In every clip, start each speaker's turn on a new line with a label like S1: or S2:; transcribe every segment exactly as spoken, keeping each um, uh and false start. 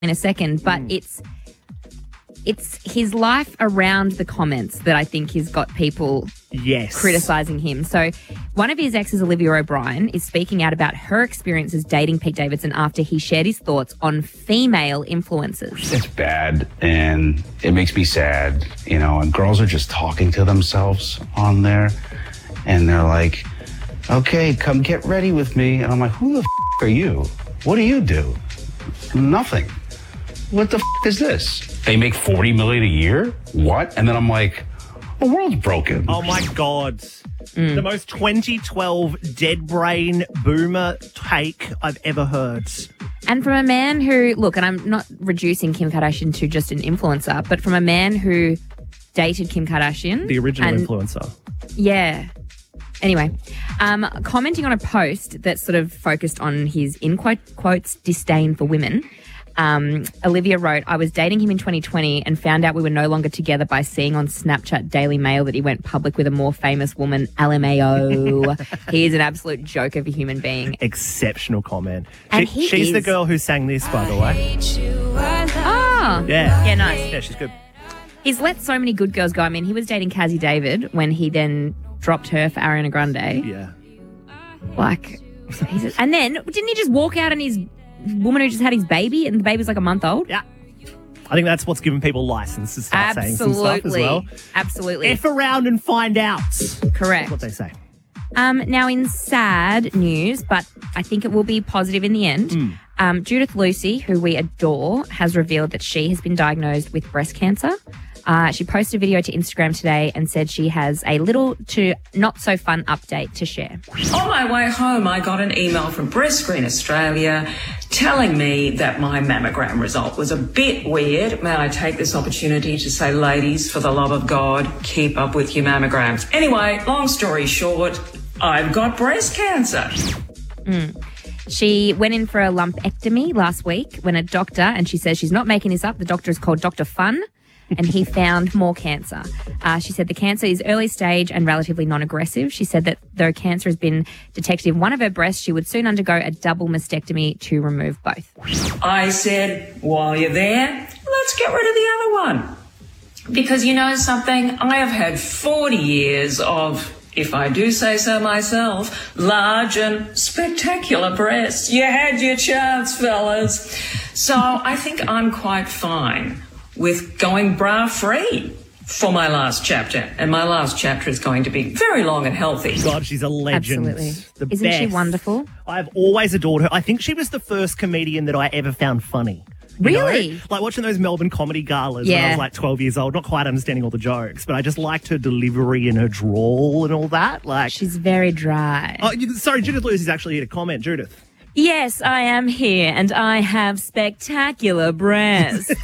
S1: in a second, but mm. it's it's his life around the comments that I think has got people
S2: yes.
S1: criticising him. So one of his exes, Olivia O'Brien, is speaking out about her experiences dating Pete Davidson after he shared his thoughts on female influencers.
S3: It's bad, and it makes me sad, you know, and girls are just talking to themselves on there, and they're like, okay, come get ready with me. And I'm like, who the f*** are you? What do you do? Nothing. What the f*** is this? They make forty million dollars a year? What? And then I'm like, the world's broken.
S2: Oh, my God. Mm. The most twenty twelve dead brain boomer take I've ever heard.
S1: And from a man who, look, and I'm not reducing Kim Kardashian to just an influencer, but from a man who dated Kim Kardashian.
S2: The original
S1: and,
S2: influencer.
S1: Yeah. Anyway, um, commenting on a post that sort of focused on his, in quote, quotes, disdain for women, um, Olivia wrote, I was dating him in twenty twenty and found out we were no longer together by seeing on Snapchat Daily Mail that he went public with a more famous woman, L M A O. He is an absolute joke of a human being.
S2: Exceptional comment.
S1: And
S2: she,
S1: he
S2: she's
S1: is...
S2: the girl who sang this, by the way.
S1: Oh.
S2: Yeah.
S1: Yeah, nice.
S2: Yeah, she's good.
S1: He's let so many good girls go. I mean, he was dating Cassie David when he then dropped her for Ariana Grande.
S2: Yeah.
S1: Like, he's, and then didn't he just walk out on his woman who just had his baby and the baby's like a month old?
S2: Yeah. I think that's what's given people license to start
S1: Absolutely.
S2: saying some stuff as well.
S1: Absolutely.
S2: F around and find out.
S1: Correct.
S2: That's what they say.
S1: Um, now, in sad news, but I think it will be positive in the end, mm. um, Judith Lucy, who we adore, has revealed that she has been diagnosed with breast cancer. Uh, she posted a video to Instagram today and said she has a little to not so fun update to share.
S4: On my way home, I got an email from Breast Screen Australia telling me that my mammogram result was a bit weird. May I take this opportunity to say, ladies, for the love of God, keep up with your mammograms. Anyway, long story short, I've got breast cancer.
S1: Mm. She went in for a lumpectomy last week when a doctor, and she says she's not making this up, the doctor is called Doctor Fun, and he found more cancer. Uh, she said the cancer is early stage and relatively non-aggressive. She said that though cancer has been detected in one of her breasts, she would soon undergo a double mastectomy to remove both.
S4: I said, while you're there, let's get rid of the other one. Because you know something? I have had forty years of, if I do say so myself, large and spectacular breasts. You had your chance, fellas. So I think I'm quite fine with going bra-free for my last chapter. And my last chapter is going to be very long and healthy.
S2: God, she's a legend.
S1: Absolutely.
S2: The
S1: Isn't
S2: best.
S1: she wonderful?
S2: I've always adored her. I think she was the first comedian that I ever found funny. You
S1: really?
S2: know? Like watching those Melbourne comedy galas
S1: yeah.
S2: when I was like twelve years old, not quite understanding all the jokes, but I just liked her delivery and her drawl and all that. Like
S1: She's very dry.
S2: Oh, you, sorry, Judith Lewis is actually here to comment. Judith.
S1: Yes, I am here, and I have spectacular breasts.
S5: The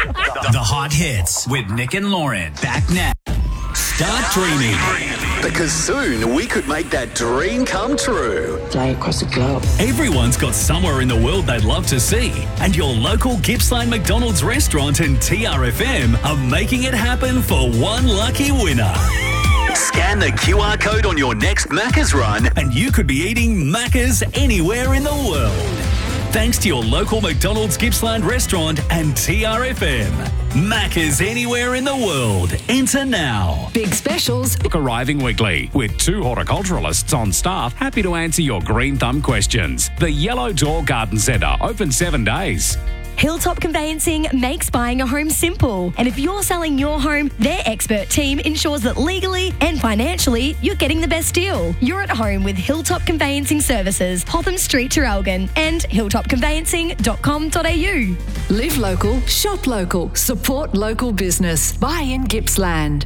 S5: Hot Hits with Nick and Lauren. Back now. Start dreaming.
S6: Because soon we could make that dream come true.
S7: Fly across the globe.
S5: Everyone's got somewhere in the world they'd love to see. And your local Gippsland McDonald's restaurant and T R F M are making it happen for one lucky winner.
S6: Scan the Q R code on your next Macca's run
S5: and you could be eating Macca's anywhere in the world. Thanks to your local McDonald's Gippsland restaurant and T R F M. Macca's anywhere in the world. Enter now.
S8: Big specials.
S9: Book arriving weekly with two horticulturalists on staff happy to answer your green thumb questions. The Yellow Door Garden Centre, open seven days.
S8: Hilltop Conveyancing makes buying a home simple. And if you're selling your home, their expert team ensures that legally and financially you're getting the best deal. You're at home with Hilltop Conveyancing Services, Hotham Street, Traralgon, and hilltop conveyancing dot com dot a u.
S10: Live local, shop local, support local business. Buy in Gippsland.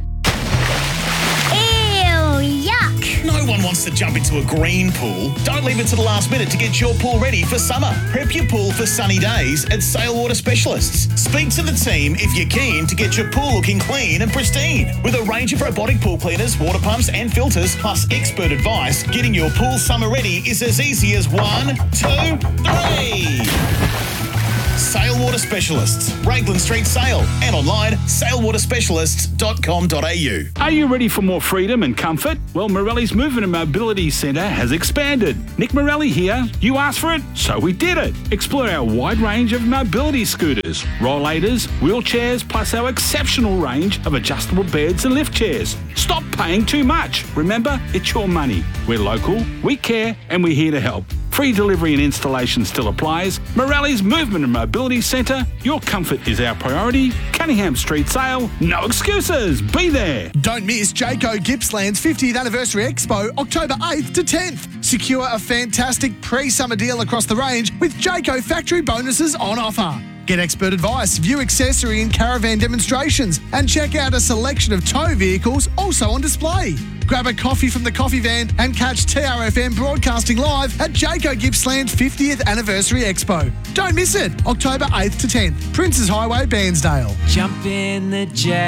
S11: Yuck! No one wants to jump into a green pool. Don't leave it to the last minute to get your pool ready for summer. Prep your pool for sunny days at Sail Water Specialists. Speak to the team if you're keen to get your pool looking clean and pristine. With a range of robotic pool cleaners, water pumps and filters, plus expert advice, getting your pool summer ready is as easy as one, two, three. Sale Water Specialists, Raglan Street Sale, and online sale water specialists dot com dot a u.
S7: Are you ready for more freedom and comfort? Well, Morelli's Movement and Mobility Centre has expanded. Nick Morelli here. You asked for it, so we did it. Explore our wide range of mobility scooters, rollators, wheelchairs, plus our exceptional range of adjustable beds and lift chairs. Stop paying too much. Remember, it's your money. We're local, we care, and we're here to help. Free delivery and installation still applies. Morelli's Movement and Mobility Centre. Your comfort is our priority. Cunningham Street Sale. No excuses. Be there.
S12: Don't miss Jayco Gippsland's fiftieth Anniversary Expo, October eighth to tenth. Secure a fantastic pre-summer deal across the range with Jayco factory bonuses on offer. Get expert advice, view accessory and caravan demonstrations, and check out a selection of tow vehicles also on display. Grab a coffee from the coffee van and catch T R F M broadcasting live at Jayco Gippsland's fiftieth Anniversary Expo. Don't miss it, October eighth to tenth, Princes Highway, Bairnsdale.
S13: Jump in the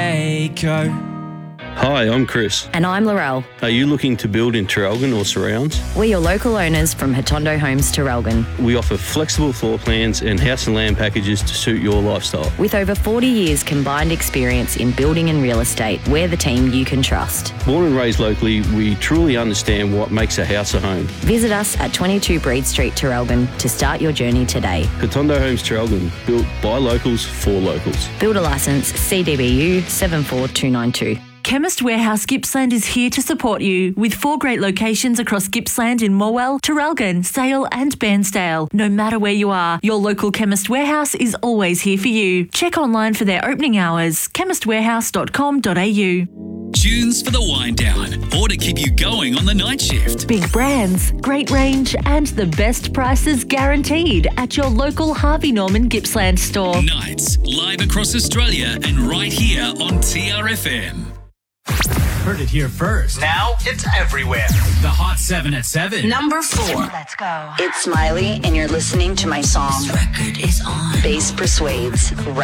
S13: Jayco.
S14: Hi, I'm Chris.
S8: And I'm Laurel.
S14: Are you looking to build in Traralgon or surrounds?
S8: We're your local owners from Hatondo Homes Traralgon.
S14: We offer flexible floor plans and house and land packages to suit your lifestyle.
S8: With over forty years combined experience in building and real estate, we're the team you can trust.
S14: Born and raised locally, we truly understand what makes a house a home.
S8: Visit us at twenty-two Breed Street, Traralgon to start your journey today.
S14: Hatondo Homes Traralgon, built by locals for locals.
S8: Builder licence C D B U seven four two nine two.
S15: Chemist Warehouse Gippsland is here to support you with four great locations across Gippsland in Morwell, Traralgon, Sale and Bairnsdale. No matter where you are, your local Chemist Warehouse is always here for you. Check online for their opening hours, chemist warehouse dot com dot a u.
S5: Tunes for the wind down or to keep you going on the night shift.
S15: Big brands, great range and the best prices guaranteed at your local Harvey Norman Gippsland store.
S5: Nights live across Australia and right here on T R F M.
S13: Heard it here first.
S11: Now it's everywhere.
S13: The Hot seven at seven.
S16: Number four. Let's go. It's Miley, and you're listening to my song.
S17: This record is on.
S16: Bass Persuades. Right